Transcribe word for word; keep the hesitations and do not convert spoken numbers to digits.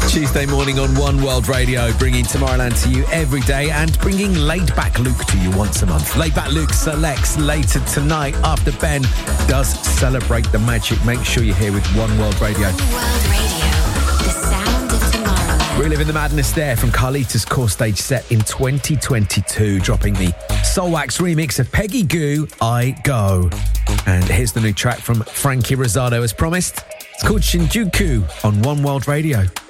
Tuesday morning on One World Radio, bringing Tomorrowland to you every day and bringing Laid Back Luke to you once a month. Laid Back Luke selects later tonight after Ben does Celebrate the Magic. Make sure you're here with One World Radio. One World Radio, the sound of Tomorrowland. Reliving the madness there from Carlita's core stage set in twenty twenty-two, dropping the Soulwax remix of Peggy Gou, I Go. And here's the new track from Frankie Rosado as promised. It's called Shinjuku on One World Radio.